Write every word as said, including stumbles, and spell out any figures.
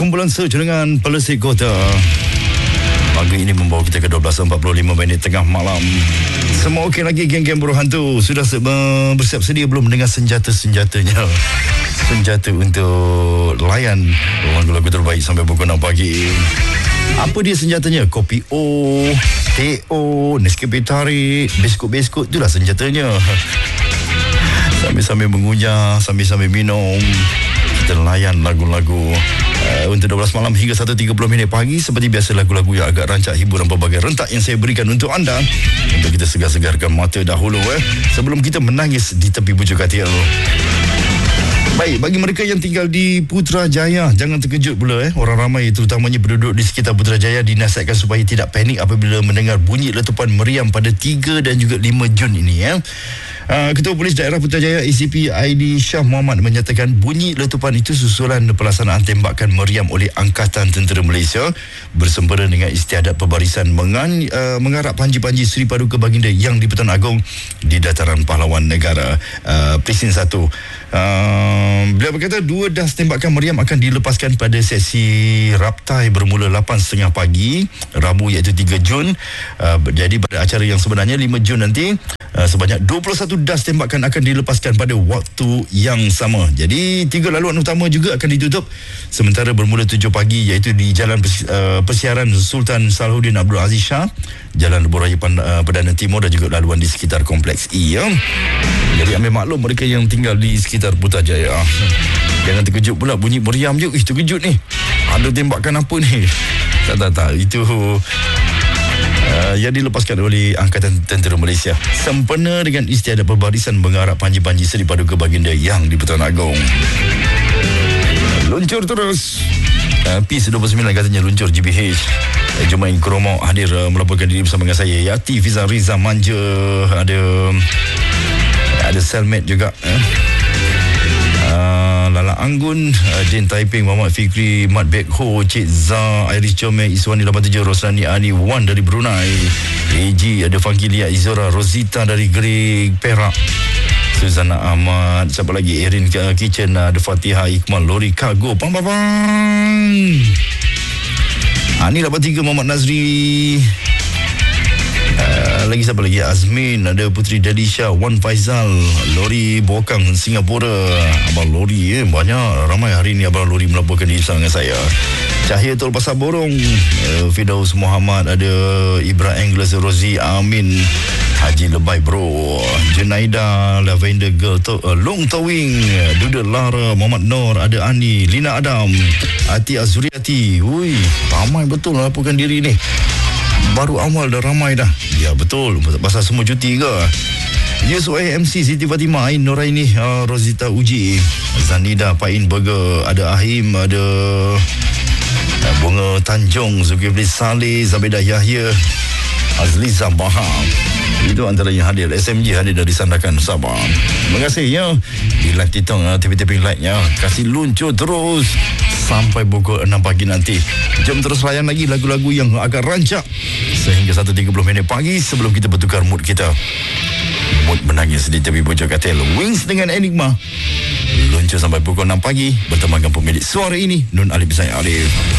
kumpulan search dengan Pelesik Kota. Lagu ini membawa kita ke dua belas empat puluh lima minit tengah malam. Semua okey lagi, geng-geng buruh hantu? Sudah bersiap sedia belum dengan senjata-senjatanya? Senjata untuk layan lagu-lagu terbaik sampai pukul enam pagi. Apa dia senjatanya? Kopi O, teh O, Nescafe tarik, biskut-biskut, itulah senjatanya. Sambil-sambil mengunyah, sambil-sambil minum, kita layan lagu-lagu uh, untuk dua belas malam hingga satu tiga puluh minit pagi. Seperti biasa, lagu-lagu yang agak rancak hiburan pelbagai rentak yang saya berikan untuk anda, untuk kita segar-segarkan mata dahulu eh, sebelum kita menangis di tepi bujur katil. Baik, bagi mereka yang tinggal di Putrajaya, jangan terkejut pula eh. Orang ramai, terutamanya penduduk di sekitar Putrajaya, dinasihatkan supaya tidak panik apabila mendengar bunyi letupan meriam pada tiga dan juga lima Jun ini eh. Uh, Ketua Polis Daerah Putrajaya A C P Aidi Shah Muhammad menyatakan bunyi letupan itu susulan pelaksanaan tembakan meriam oleh Angkatan Tentera Malaysia bersempena dengan istiadat pembarisan mengan, uh, mengarap panji-panji Seri Paduka Baginda Yang di-Pertuan Agong di Dataran Pahlawan Negara uh, Presin satu. Uh, beliau berkata dua das tembakan meriam akan dilepaskan pada sesi raptai bermula lapan tiga puluh pagi Rabu iaitu tiga Jun. Uh, jadi pada acara yang sebenarnya lima Jun nanti, uh, sebanyak dua puluh satu das tembakan akan dilepaskan pada waktu yang sama. Jadi tiga laluan utama juga akan ditutup sementara bermula tujuh pagi iaitu di Jalan Persiaran Sultan Salahuddin Abdul Aziz Shah, Jalan Lebuh Raya Perdana Timur dan juga laluan di sekitar Kompleks E ya. Jadi ambil maklum mereka yang tinggal di sekitar Putrajaya. Jangan terkejut pula bunyi meriam je. Ih, terkejut ni. Ada tembakan apa ni? Tak tak tak. Itu Uh, yang dilepaskan oleh Angkatan Tentera Malaysia sempena dengan istiadat pembarisan mengarap panji-panji Seri Paduka Baginda Yang di-Pertuan Agong. Luncur terus. uh, Peace dua puluh sembilan katanya luncur G B H. uh, Jumain Kromo hadir uh, melaporkan diri bersama dengan saya, Yati Fiza Riza Manja. Ada Ada Selmet juga eh. Uh, Lala Anggun, uh, Din Taiping, Muhammad Fikri, Mat Bek Ho, Cik Zah, Iris Comel, Iswani lapan tujuh, Rosani Ani Wan dari Brunei, A G, ada Funky Lia Izora, Rosita dari Gerig Perak, Suzana Ahmad, siapa lagi, Erin Kitchen, ada Fatihah Iqmal, Lori Cargo, pam pam pam. Ani lapan tiga, Muhammad Nazri. Uh, lagi siapa lagi? Azmin, ada Putri Dadisha, Wan Faizal, Lori Bokang Singapura. Abang Lori eh, banyak ramai hari ni Abang Lori melaporkan diri dengan saya. Cahaya Tol Pasar Borong, uh, Firdaus Muhammad, ada Ibra Angles, Rozi Amin, Haji Lebay Bro, Junaida, Lavender Girl, to, uh, Long Towing, Duda Lara, Muhammad Nur, ada Ani, Lina Adam, Ati Azuriati. Ui, ramai betul melaporkan diri ni. Baru awal dah ramai dah. Ya betul, pasal semua cuti ke? Yes, Y M C, Siti Fatimah, Ain Noraini, uh, Rosita Uji, Zanida, Pain Burger, ada Ahim, ada uh, Bunga Tanjung, Zulkifli Saleh, Zabedah Yahya, Azliza Baham. Itu antara yang hadir. S M G hadir dari Sandakan, Sabah. Terima kasih ya. Di like kita, tipi-tipi like-nya. Kasih luncur terus sampai pukul enam pagi nanti. Jom terus layan lagi lagu-lagu yang agak rancak sehingga satu tiga puluh minit pagi sebelum kita bertukar mood kita. Mood menangis di tepi bujur katil. Wings dengan Enigma. Luncur sampai pukul enam pagi bertemankan pemilik suara ini, Nun Alif Zain Alif.